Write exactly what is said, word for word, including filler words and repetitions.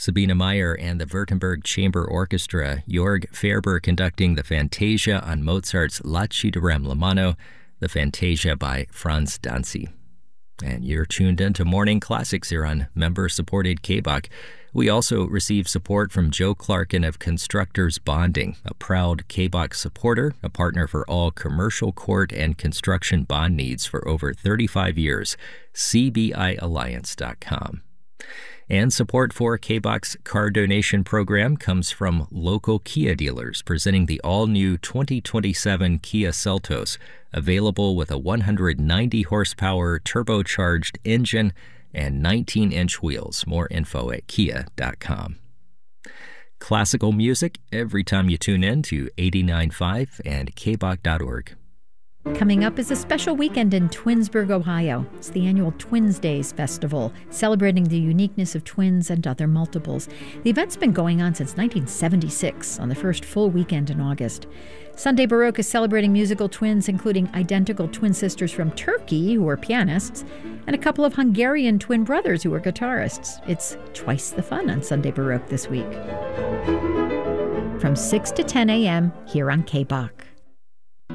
Sabina Meyer and the Württemberg Chamber Orchestra, Jorg Ferber conducting the Fantasia on Mozart's La Ci darem la mano, the Fantasia by Franz Danzi. And you're tuned into Morning Classics here on member-supported K B O C. We also receive support from Joe Clarkin of Constructors Bonding, a proud K B O C supporter, a partner for all commercial court and construction bond needs for over thirty-five years. C B I alliance dot com. And support for K B O C's car donation program comes from local Kia dealers presenting the all-new twenty twenty-seven Kia Seltos, available with a one hundred ninety horsepower turbocharged engine and nineteen inch wheels. More info at kia dot com. Classical music every time you tune in to eighty-nine point five and K B O C dot org. Coming up is a special weekend in Twinsburg, Ohio. It's the annual Twins Days Festival, celebrating the uniqueness of twins and other multiples. The event's been going on since nineteen seventy-six, on the first full weekend in August. Sunday Baroque is celebrating musical twins, including identical twin sisters from Turkey, who are pianists, and a couple of Hungarian twin brothers who are guitarists. It's twice the fun on Sunday Baroque this week. From six to ten a.m. here on K B O C.